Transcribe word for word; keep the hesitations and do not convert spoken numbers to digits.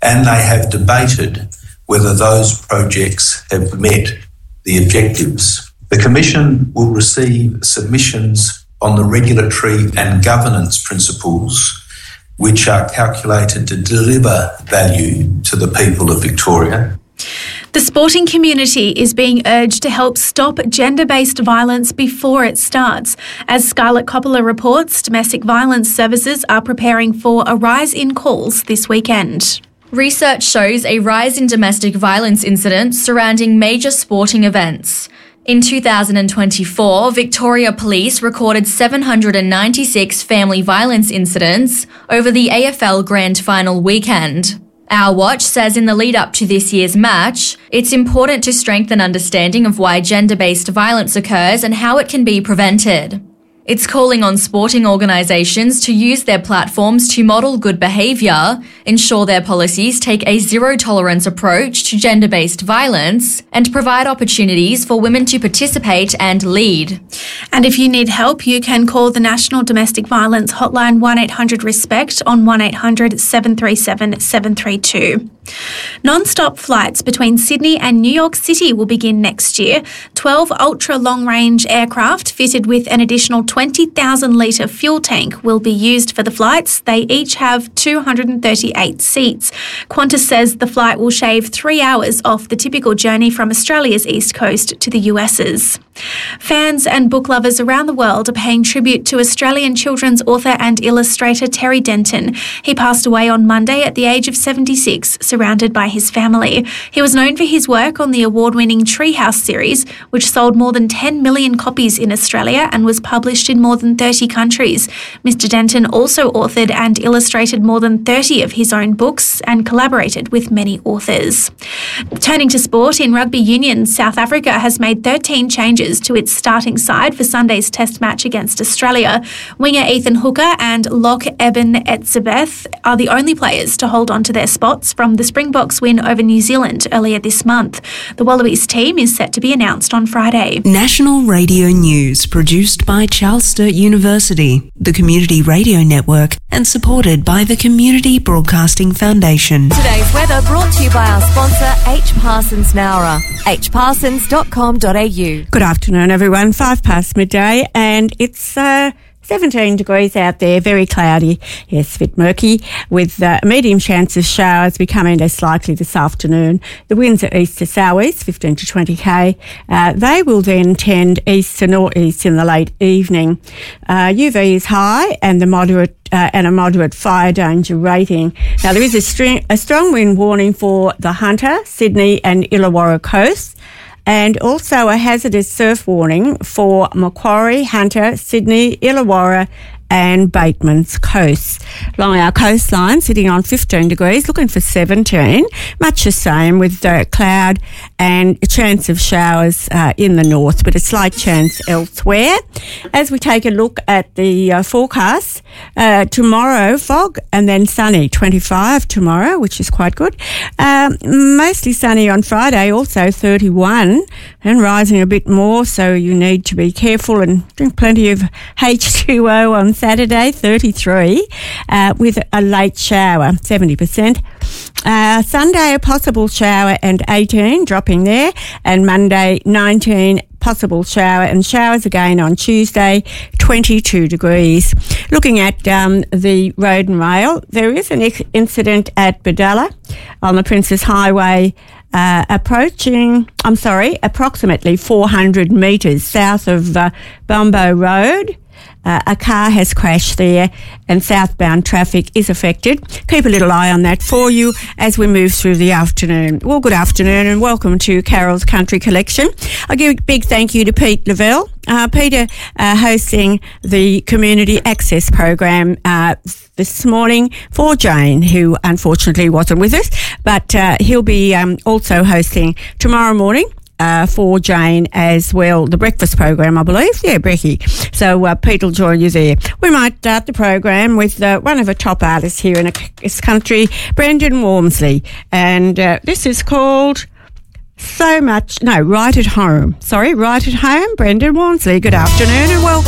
and they have debated whether those projects have met the objectives. The Commission will receive submissions on the regulatory and governance principles which are calculated to deliver value to the people of Victoria. The sporting community is being urged to help stop gender-based violence before it starts. As Scarlett Coppola reports, domestic violence services are preparing for a rise in calls this weekend. Research shows a rise in domestic violence incidents surrounding major sporting events. In two thousand twenty-four, Victoria Police recorded seven hundred ninety-six family violence incidents over the A F L Grand Final weekend. Our Watch says in the lead up to this year's match, it's important to strengthen understanding of why gender-based violence occurs and how it can be prevented. It's calling on sporting organisations to use their platforms to model good behaviour, ensure their policies take a zero-tolerance approach to gender-based violence, and provide opportunities for women to participate and lead. And if you need help, you can call the National Domestic Violence Hotline one eight hundred RESPECT on one eight hundred seven three seven seven three two. Non-stop flights between Sydney and New York City will begin next year. twelve ultra-long-range aircraft fitted with an additional twenty thousand litre fuel tank will be used for the flights. They each have two hundred thirty-eight seats. Qantas says the flight will shave three hours off the typical journey from Australia's east coast to the US's. Fans and book lovers around the world are paying tribute to Australian children's author and illustrator Terry Denton. He passed away on Monday at the age of seventy-six, surrounded by his family. He was known for his work on the award-winning Treehouse series, which sold more than ten million copies in Australia and was published in more than thirty countries. Mister Denton also authored and illustrated more than thirty of his own books and collaborated with many authors. Turning to sport, in rugby union, South Africa has made thirteen changes to its starting side for Sunday's test match against Australia. Winger Ethan Hooker and lock Eben Etzebeth are the only players to hold on to their spots from the Springboks win over New Zealand earlier this month. The Wallabies team is set to be announced on Friday. National Radio News, produced by Charles Sturt University, the Community Radio Network, and supported by the Community Broadcasting Foundation. Today's weather brought to you by our sponsor, H. Parsons Nowra, h parsons dot com dot a u. Good afternoon, everyone. Five past midday, and it's uh, seventeen degrees out there, very cloudy. Yes, a bit murky, with uh, a medium chance of showers becoming less likely this afternoon. The winds are east to southeast, fifteen to twenty k. Uh, they will then tend east to northeast in the late evening. Uh, U V is high, and the moderate Uh, and a moderate fire danger rating. Now, there is a, string, a strong wind warning for the Hunter, Sydney and Illawarra coasts, and also a hazardous surf warning for Macquarie, Hunter, Sydney, Illawarra and Bateman's coasts. Along our coastline, sitting on fifteen degrees, looking for seventeen. Much the same with uh, cloud and a chance of showers uh, in the north, but a slight chance elsewhere. As we take a look at the uh, forecast, uh, tomorrow, fog and then sunny, twenty-five tomorrow, which is quite good. Um, mostly sunny on Friday, also thirty-one, and rising a bit more, so you need to be careful and drink plenty of H two O on Saturday, thirty-three, uh, with a late shower, seventy percent. Uh, Sunday, a possible shower and eighteen, dropping there, and Monday, nineteen, possible shower and showers again on Tuesday, twenty-two degrees. Looking at um, the road and rail, there is an ex- incident at Badalla on the Princes Highway, uh, approaching, I'm sorry, approximately four hundred metres south of uh, Bombo Road. Uh, a car has crashed there and southbound traffic is affected. Keep a little eye on that for you as we move through the afternoon. Well, good afternoon and welcome to Carol's Country Collection. I give a big thank you to Pete Lavelle. Uh, Peter uh, hosting the Community Access Program uh, this morning for Jane, who unfortunately wasn't with us, but uh, he'll be um, also hosting tomorrow morning Uh, for Jane as well, the breakfast program, I believe. Yeah, Brecky. So uh, Pete will join you there. We might start the program with uh, one of the top artists here in this country, Brendan Walmsley. And uh, this is called So Much, no, Right at Home. Sorry, Right at Home, Brendan Walmsley. Good afternoon and welcome.